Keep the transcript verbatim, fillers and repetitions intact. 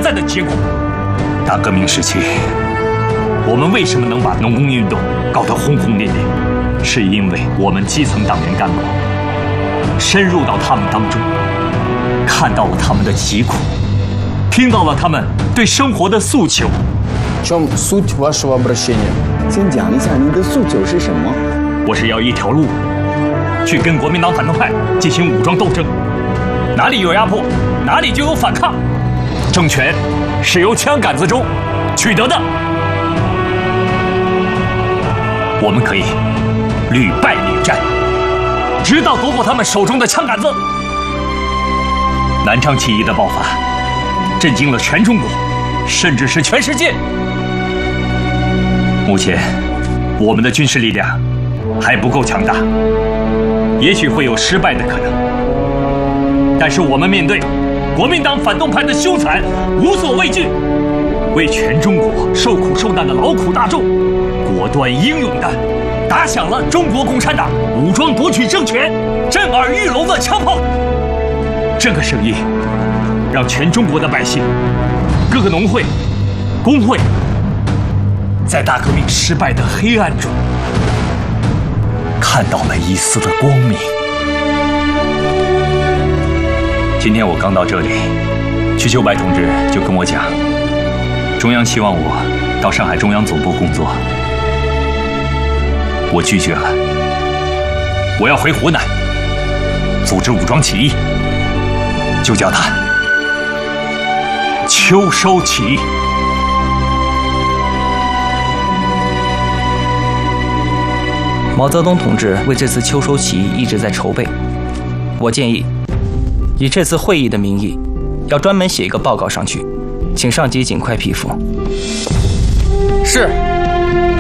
在的结果。大革命时期，我们为什么能把农工运动搞得轰轰烈烈？是因为我们基层党员干部深入到他们当中，看到了他们的疾苦，听到了他们对生活的诉求。 В чем суть вашего обращения？ 先讲一下您的诉求是什么？ 我是要一条路，去跟国民党反动派进行武装斗争。哪里有压迫，哪里就有反抗。政权是由枪杆子中取得的，我们可以屡败屡战，直到夺过他们手中的枪杆子。南昌起义的爆发，震惊了全中国，甚至是全世界。目前，我们的军事力量还不够强大，也许会有失败的可能。但是我们面对国民党反动派的凶残，无所畏惧，为全中国受苦受难的劳苦大众，果断英勇地打响了中国共产党武装夺取政权、震耳欲聋的枪炮。这个声音让全中国的百姓、各个农会、工会，在大革命失败的黑暗中看到了一丝的光明。今天我刚到这里，瞿秋白同志就跟我讲，中央希望我到上海中央总部工作，我拒绝了。我要回湖南，组织武装起义，就叫它秋收起义。 毛泽东同志为这次秋收起义一直在筹备，我建议以这次会议的名义，要专门写一个报告上去，请上级尽快批复。 是。